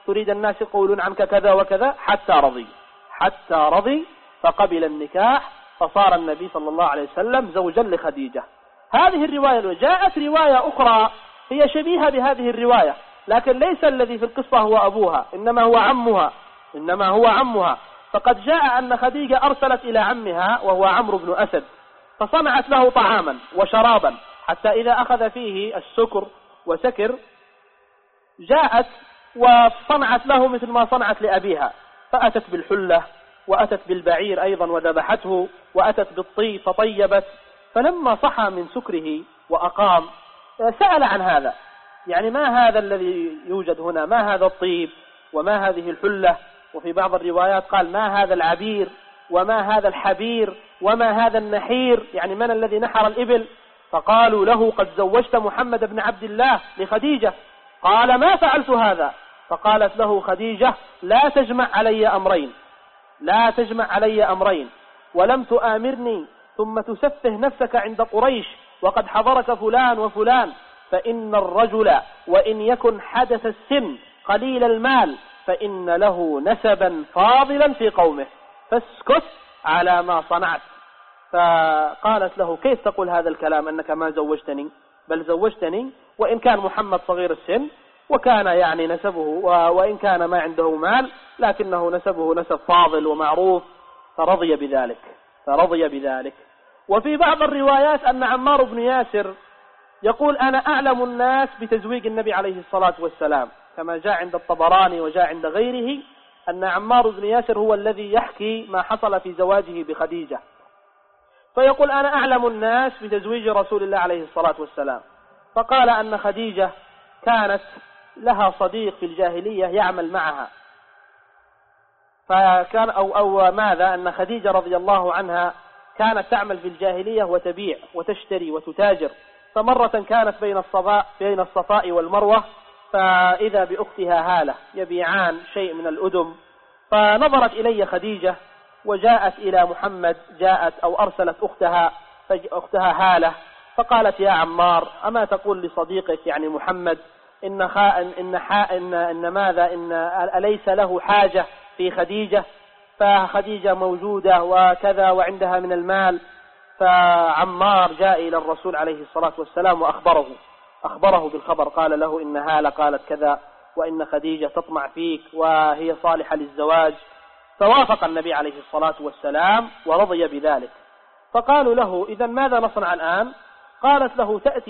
تريد الناس يقولون عنك كذا وكذا، حتى رضي فقبل النكاح، فصار النبي صلى الله عليه وسلم زوجا لخديجة. هذه الرواية. وجاءت رواية أخرى هي شبيهة بهذه الرواية، لكن ليس الذي في القصة هو أبوها، إنما هو عمها. فقد جاء أن خديجة أرسلت إلى عمها وهو عمرو بن أسد، فصنعت له طعاما وشرابا، حتى إذا أخذ فيه السكر وسكر جاءت وصنعت له مثل ما صنعت لأبيها، فأتت بالحلة وأتت بالبعير أيضا وذبحته، وأتت بالطيب فطيبت. فلما صحى من سكره وأقام سأل عن هذا، يعني ما هذا الذي يوجد هنا، ما هذا الطيب وما هذه الحلة؟ وفي بعض الروايات قال ما هذا العبير وما هذا الحبير وما هذا النحير، يعني من الذي نحر الإبل؟ فقالوا له قد زوجت محمد بن عبد الله لخديجة. قال ما فعلت هذا. فقالت له خديجة لا تجمع علي أمرين ولم تآمرني، ثم تسفه نفسك عند قريش وقد حضرك فلان وفلان، فإن الرجل وإن يكن حدث السن قليل المال فإن له نسبا فاضلا في قومه، فاسكت على ما صنعت. فقالت له كيف تقول هذا الكلام أنك ما زوجتني؟ بل زوجتني وإن كان محمد صغير السن وكان يعني نسبه وإن كان ما عنده مال لكنه نسبه نسب فاضل ومعروف، فرضي بذلك. وفي بعض الروايات أن عمار بن ياسر يقول أنا أعلم الناس بتزويج النبي عليه الصلاة والسلام، كما جاء عند الطبراني وجاء عند غيره أن عمار بن ياسر هو الذي يحكي ما حصل في زواجه بخديجة، فيقول أنا أعلم الناس بتزويج رسول الله عليه الصلاة والسلام. فقال أن خديجة كانت لها صديق في الجاهلية يعمل معها، فكان أو ماذا أن خديجة رضي الله عنها كانت تعمل في الجاهلية وتبيع وتشتري وتتاجر، فمرة كانت بين الصفاء والمروة، فإذا بأختها هالة يبيعان شيء من الأدم، فنظرت إلي خديجة وجاءت إلى محمد، أرسلت أختها هالة، فقالت يا عمار أما تقول لصديقك يعني محمد إن أليس له حاجة في خديجة؟ فخديجة موجودة وكذا وعندها من المال. فعمار جاء إلى الرسول عليه الصلاة والسلام وأخبره بالخبر، قال له إن هالة قالت كذا وإن خديجة تطمع فيك وهي صالحة للزواج. فوافق النبي عليه الصلاة والسلام ورضي بذلك. فقالوا له إذن ماذا نصنع الآن؟ قالت له تأتي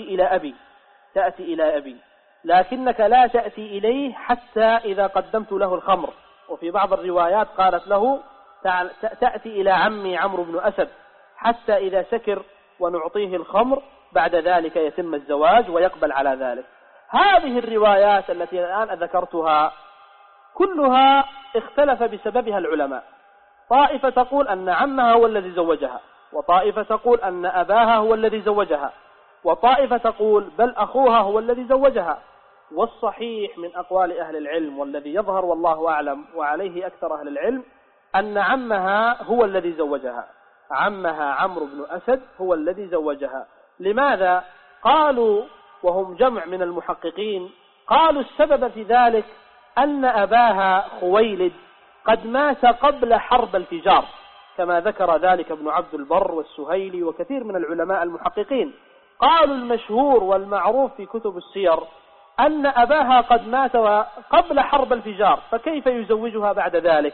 إلى أبي لكنك لا تأتي إليه حتى إذا قدمت له الخمر. وفي بعض الروايات قالت له تأتي إلى عمي عمرو بن أسد حتى إذا سكر ونعطيه الخمر، بعد ذلك يتم الزواج ويقبل على ذلك. هذه الروايات التي الآن ذكرتها كلها اختلف بسببها العلماء، طائفة تقول أن عمها هو الذي زوجها، وطائفة تقول أن أباها هو الذي زوجها، وطائفة تقول بل أخوها هو الذي زوجها. والصحيح من أقوال أهل العلم والذي يظهر والله أعلم وعليه أكثر أهل العلم أن عمها هو الذي زوجها، عمها عمرو بن أسد هو الذي زوجها. لماذا؟ قالوا وهم جمع من المحققين، قالوا السبب في ذلك أن أباها خويلد قد مات قبل حرب الفجار، كما ذكر ذلك ابن عبد البر والسهيلي وكثير من العلماء المحققين. قالوا المشهور والمعروف في كتب السير أن أباها قد مات قبل حرب الفجار، فكيف يزوجها بعد ذلك؟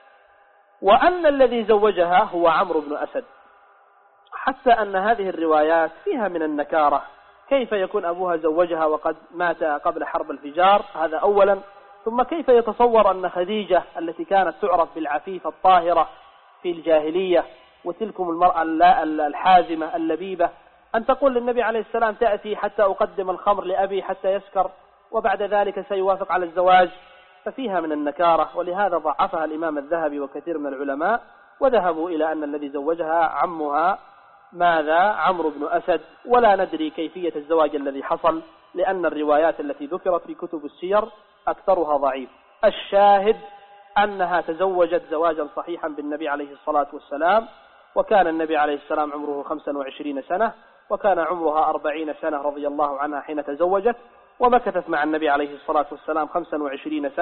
وأن الذي زوجها هو عمرو بن أسد، حتى أن هذه الروايات فيها من النكارة. كيف يكون أبوها زوجها وقد مات قبل حرب الفجار؟ هذا أولا. ثم كيف يتصور أن خديجة التي كانت تعرف بالعفيفة الطاهرة في الجاهلية وتلكم المرأة الحازمة اللبيبة أن تقول للنبي عليه السلام تأتي حتى أقدم الخمر لأبي حتى يسكر وبعد ذلك سيوافق على الزواج؟ ففيها من النكارة، ولهذا ضعفها الإمام الذهبي وكثير من العلماء، وذهبوا إلى أن الذي زوجها عمها عمرو بن أسد، ولا ندري كيفية الزواج الذي حصل، لأن الروايات التي ذكرت في كتب السير أكثرها ضعيف. الشاهد أنها تزوجت زواجا صحيحا بالنبي عليه الصلاة والسلام، وكان النبي عليه السلام عمره 25 سنة، وكان عمرها 40 سنة رضي الله عنها حين تزوجت، ومكثت مع النبي عليه الصلاة والسلام 25 سنة.